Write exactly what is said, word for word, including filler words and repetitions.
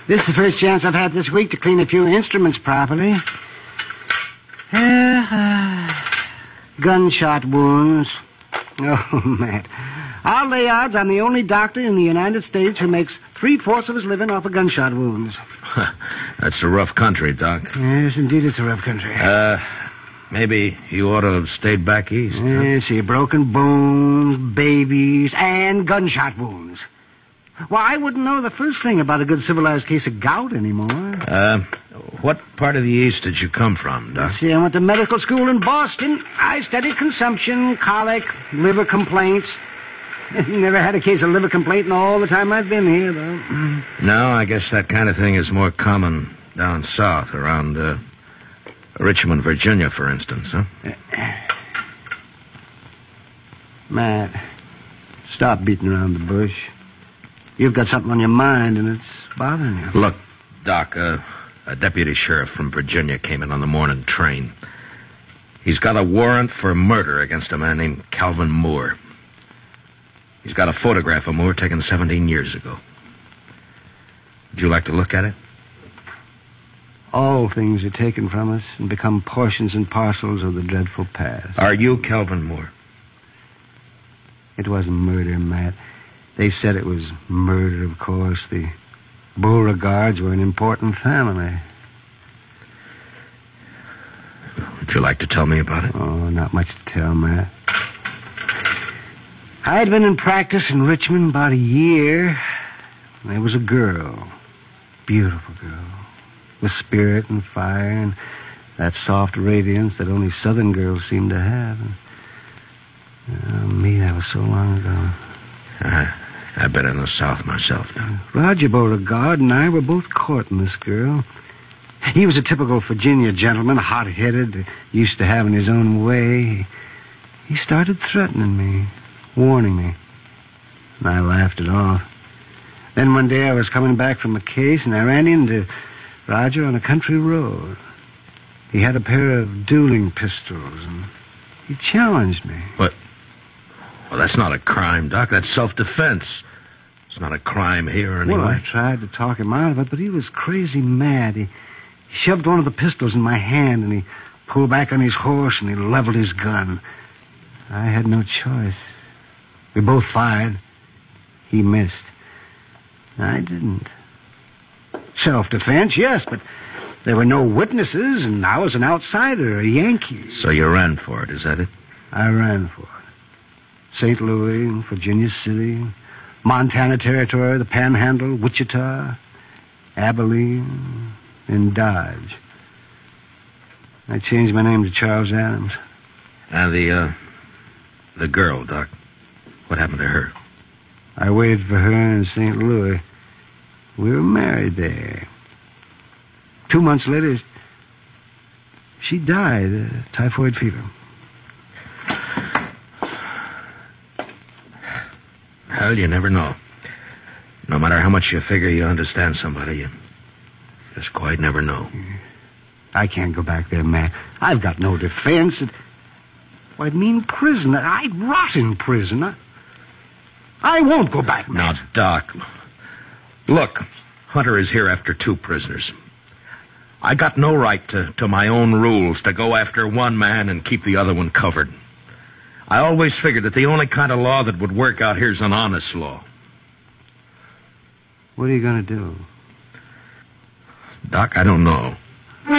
This is the first chance I've had this week to clean a few instruments properly. Uh, uh, gunshot wounds. Oh, Matt. I'll lay odds I'm the only doctor in the United States who makes three-fourths of his living off of gunshot wounds. That's a rough country, Doc. Yes, indeed, it's a rough country. Uh, maybe you ought to have stayed back east. Yes, see, broken bones, babies, and gunshot wounds. Well, I wouldn't know the first thing about a good civilized case of gout anymore. Uh, what part of the East did you come from, Doc? See, I went to medical school in Boston. I studied consumption, colic, liver complaints. Never had a case of liver complaint in all the time I've been here, though. No, I guess that kind of thing is more common down south, around uh, Richmond, Virginia, for instance, huh? Matt, stop beating around the bush. You've got something on your mind, and it's bothering you. Look, Doc, uh, a deputy sheriff from Virginia came in on the morning train. He's got a warrant for murder against a man named Calvin Moore. He's got a photograph of Moore taken seventeen years ago. Would you like to look at it? All things are taken from us and become portions and parcels of the dreadful past. Are you Calvin Moore? It wasn't murder, Matt. They said it was murder, of course. The Beauregards were an important family. Would you like to tell me about it? Oh, not much to tell, Matt. I'd been in practice in Richmond about a year. There was a girl. Beautiful girl. With spirit and fire and that soft radiance that only Southern girls seem to have. Oh, me, that was so long ago. Uh, I've been in the South myself now. Roger Beauregard and I were both courting this girl. He was a typical Virginia gentleman, hot-headed, used to having his own way. He started threatening me, warning me. And I laughed it off. Then one day I was coming back from a case, and I ran into Roger on a country road. He had a pair of dueling pistols, and he challenged me. What? Well, that's not a crime, Doc. That's self-defense. It's not a crime here anyway. Well, I tried to talk him out of it, but he was crazy mad. He shoved one of the pistols in my hand, and he pulled back on his horse, and he leveled his gun. I had no choice. We both fired. He missed. I didn't. Self-defense, yes, but there were no witnesses, and I was an outsider, a Yankee. So you ran for it, is that it? I ran for it. Saint Louis, Virginia City, Montana Territory, the Panhandle, Wichita, Abilene, and Dodge. I changed my name to Charles Adams. And the, uh, the girl, Doc. What happened to her? I waited for her in Saint Louis. We were married there. Two months later, she died of typhoid fever. Well, you never know. No matter how much you figure you understand somebody, you just quite never know. I can't go back there, Matt. I've got no defense. It, well, I mean prison. I'd rot in prison. I, I won't go back, Matt. Now, Doc, look, Hunter is here after two prisoners. I got no right to, to my own rules, to go after one man and keep the other one covered. I always figured that the only kind of law that would work out here is an honest law. What are you going to do? Doc, I don't know.